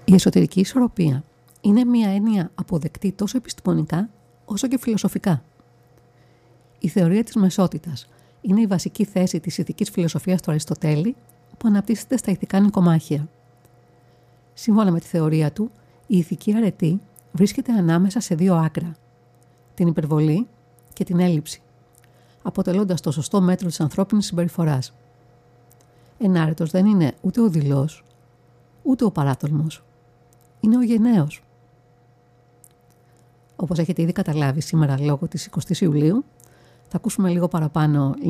Η εσωτερική ισορροπία είναι μια έννοια αποδεκτή τόσο επιστημονικά όσο και φιλοσοφικά. Η θεωρία της μεσότητας είναι η βασική θέση της ηθικής φιλοσοφίας του Αριστοτέλη που αναπτύσσεται στα ηθικά νοικομάχια. Σύμφωνα με τη θεωρία του, η ηθική αρετή βρίσκεται ανάμεσα σε δύο άκρα, την υπερβολή και την έλλειψη, αποτελώντας το σωστό μέτρο της ανθρώπινης συμπεριφοράς. Ενάρετος δεν είναι ούτε ο δειλός, ούτε ο παράτολμος. Είναι ο γενναίος. Όπως έχετε ήδη καταλάβει σήμερα λόγω της 20ης Ιουλίου, θα ακούσουμε λίγο παραπάνω